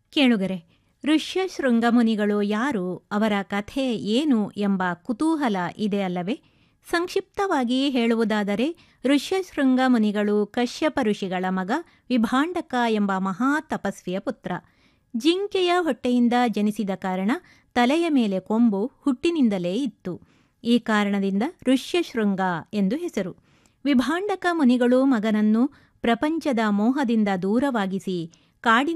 ಕೇಳುಗರೆ, ಋಷ್ಯಶೃಂಗ ಮುನಿಗಳು ಯಾರು, ಅವರ ಕಥೆ ಏನು ಎಂಬ ಕುತೂಹಲ ಇದೆ ಅಲ್ಲವೇ? ಸಂಕ್ಷಿಪ್ತವಾಗಿ ಹೇಳುವುದಾದರೆ, ಋಷ್ಯಶೃಂಗ ಮುನಿಗಳು ಕಶ್ಯಪ ಋಷಿಗಳ ಮಗ ವಿಭಾಂಡಕ ಎಂಬ ಮಹಾ ತಪಸ್ವಿಯ ಪುತ್ರ. ಜಿಂಕೆಯ ಹೊಟ್ಟೆಯಿಂದ ಜನಿಸಿದ ಕಾರಣ ತಲೆಯ ಮೇಲೆ ಕೊಂಬು ಹುಟ್ಟಿನಿಂದಲೇ ಇತ್ತು. ಈ ಕಾರಣದಿಂದ ಋಷ್ಯಶೃಂಗ ಎಂದು ಹೆಸರು. ವಿಭಾಂಡಕ ಮುನಿಗಳು ಮಗನನ್ನು ಪ್ರಪಂಚದ ಮೋಹದಿಂದ ದೂರವಾಗಿಸಿ ಕಾಡಿನ